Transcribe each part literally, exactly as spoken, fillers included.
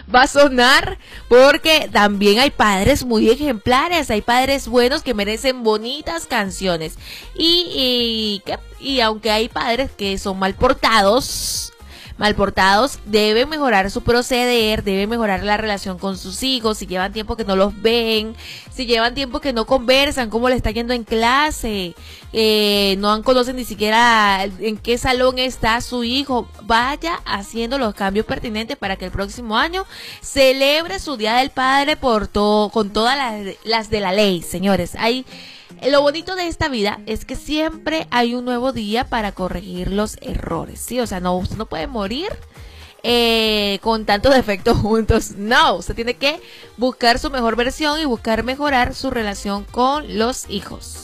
va a sonar, porque también hay padres muy ejemplares, hay padres buenos que merecen bonitas canciones. Y, y, ¿qué? y aunque hay padres que son mal portados, mal portados, deben mejorar su proceder, deben mejorar la relación con sus hijos, si llevan tiempo que no los ven, si llevan tiempo que no conversan, cómo le está yendo en clase, eh, no conocen ni siquiera en qué salón está su hijo, vaya haciendo los cambios pertinentes para que el próximo año celebre su Día del Padre por todo, con todas las, las de la ley, señores. Hay Lo bonito de esta vida es que siempre hay un nuevo día para corregir los errores, ¿sí? O sea, no, usted no puede morir eh, con tantos defectos juntos. No, usted tiene que buscar su mejor versión y buscar mejorar su relación con los hijos.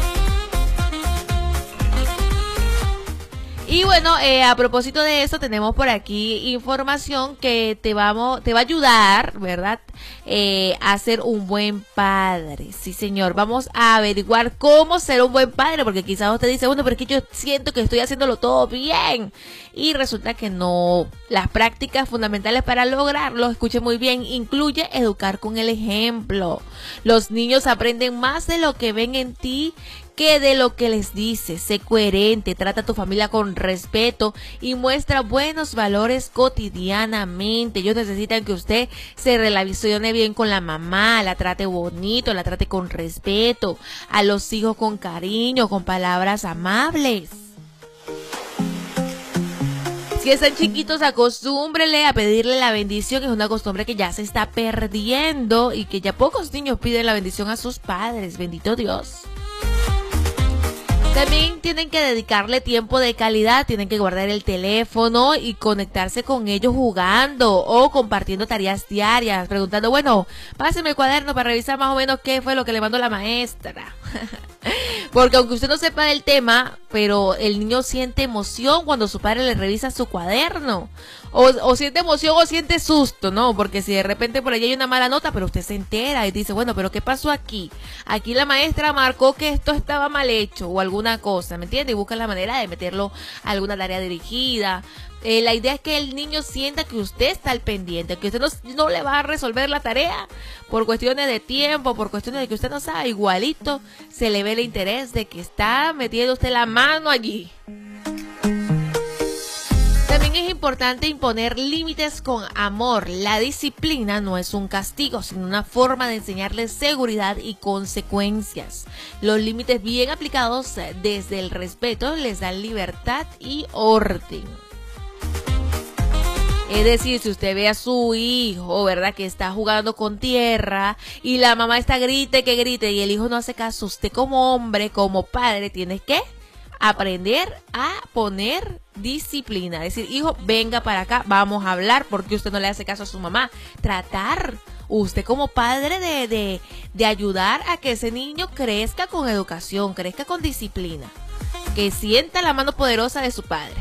Y bueno, eh, a propósito de eso, tenemos por aquí información que te vamos, te va a ayudar, ¿verdad? Eh, a ser un buen padre. Sí, señor. Vamos a averiguar cómo ser un buen padre, porque quizás usted dice, bueno, pero es que yo siento que estoy haciéndolo todo bien. Y resulta que no. Las prácticas fundamentales para lograrlo, escuche muy bien, incluye educar con el ejemplo. Los niños aprenden más de lo que ven en ti que de lo que les dices. Sé coherente, trata a tu familia con respeto y muestra buenos valores cotidianamente. Ellos necesitan que usted se relacione bien con la mamá, la trate bonito, la trate con respeto, a los hijos con cariño, con palabras amables. Si están chiquitos, acostúmbrele a pedirle la bendición. Es una costumbre que ya se está perdiendo y que ya pocos niños piden la bendición a sus padres. Bendito Dios. También tienen que dedicarle tiempo de calidad, tienen que guardar el teléfono y conectarse con ellos jugando o compartiendo tareas diarias, preguntando, bueno, páseme el cuaderno para revisar más o menos qué fue lo que le mandó la maestra. Porque aunque usted no sepa del tema, pero el niño siente emoción cuando su padre le revisa su cuaderno. O, o siente emoción o siente susto, ¿no? Porque si de repente por allí hay una mala nota, pero usted se entera y dice, bueno, pero ¿qué pasó aquí? Aquí la maestra marcó que esto estaba mal hecho o alguna cosa, ¿me entiende? Y busca la manera de meterlo a alguna tarea dirigida. Eh, la idea es que el niño sienta que usted está al pendiente, que usted no, no le va a resolver la tarea por cuestiones de tiempo, por cuestiones de que usted no sabe, igualito se le ve el interés de que está metiendo usted la mano allí. También es importante imponer límites con amor. La disciplina no es un castigo, sino una forma de enseñarles seguridad y consecuencias. Los límites bien aplicados desde el respeto les dan libertad y orden. Es decir, si usted ve a su hijo, ¿verdad?, que está jugando con tierra y la mamá está grite que grite y el hijo no hace caso, usted como hombre, como padre, tiene que aprender a poner disciplina. Decir, hijo, venga para acá, vamos a hablar, porque usted no le hace caso a su mamá. Tratar, usted como padre, de, de, de ayudar a que ese niño crezca con educación, crezca con disciplina, que sienta la mano poderosa de su padre.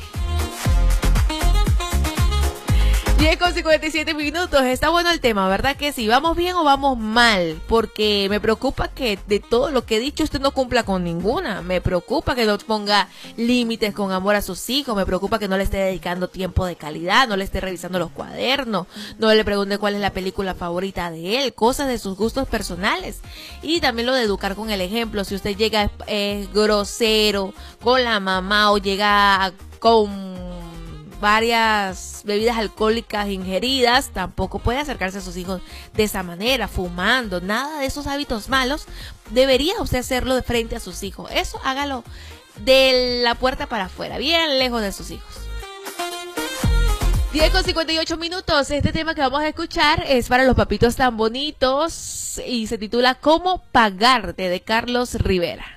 diez con cincuenta y siete minutos, está bueno el tema, ¿verdad que sí? ¿Vamos bien o vamos mal? Porque me preocupa que de todo lo que he dicho usted no cumpla con ninguna. Me preocupa que no ponga límites con amor a sus hijos. Me preocupa que no le esté dedicando tiempo de calidad, no le esté revisando los cuadernos, no le pregunte cuál es la película favorita de él, cosas de sus gustos personales. Y también lo de educar con el ejemplo. Si usted llega eh, grosero con la mamá o llega con varias bebidas alcohólicas ingeridas, tampoco puede acercarse a sus hijos de esa manera, fumando, nada de esos hábitos malos. Debería usted hacerlo de frente a sus hijos. Eso hágalo de la puerta para afuera, bien lejos de sus hijos. diez con cincuenta y ocho minutos. Este tema que vamos a escuchar es para los papitos tan bonitos y se titula ¿Cómo pagarte?, de Carlos Rivera.